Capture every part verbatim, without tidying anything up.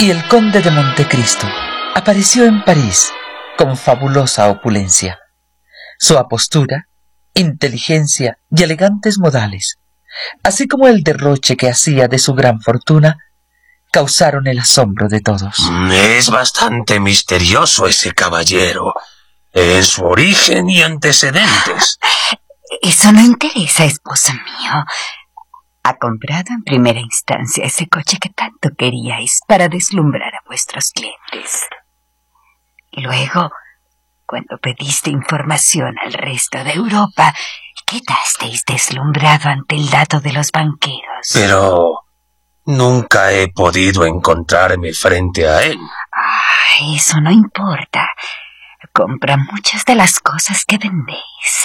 Y el conde de Montecristo apareció en París con fabulosa opulencia. Su apostura, inteligencia y elegantes modales, así como el derroche que hacía de su gran fortuna, causaron el asombro de todos. Es bastante misterioso ese caballero, en su origen y antecedentes. Eso no interesa, esposo mío. Ha comprado en primera instancia ese coche que tanto queríais para deslumbrar a vuestros clientes. Luego, cuando pediste información al resto de Europa, quedasteis deslumbrado ante el dato de los banqueros. Pero nunca he podido encontrarme frente a él. Ah, eso no importa. Compra muchas de las cosas que vendéis.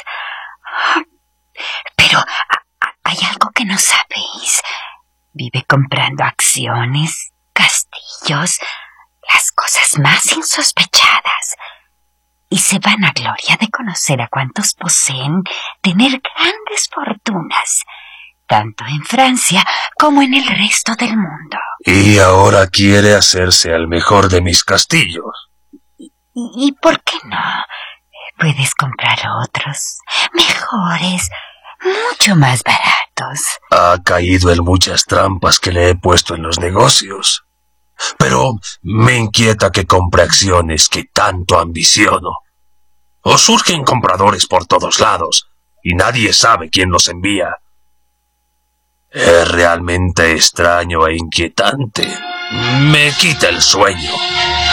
Pero hay algo que no sabéis. Vive comprando acciones, castillos, las cosas más insospechadas. Y se vanagloria de conocer a cuantos poseen tener grandes fortunas, tanto en Francia como en el resto del mundo. Y ahora quiere hacerse al mejor de mis castillos. ¿Y, y por qué no? Puedes comprar otros, mejores, mucho más baratos. Ha caído en muchas trampas que le he puesto en los negocios. Pero me inquieta que compre acciones que tanto ambiciono. O surgen compradores por todos lados, y nadie sabe quién los envía. Es realmente extraño e inquietante. Me quita el sueño.